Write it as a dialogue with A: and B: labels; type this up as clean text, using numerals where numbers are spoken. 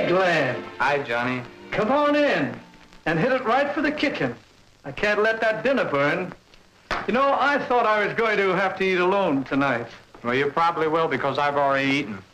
A: Glenn.
B: Hi, Johnny.
A: Come on in and hit it right for the kitchen. I can't let that dinner burn. You know, I thought I was going to have to eat alone tonight.
B: Well, you probably will because I've already eaten.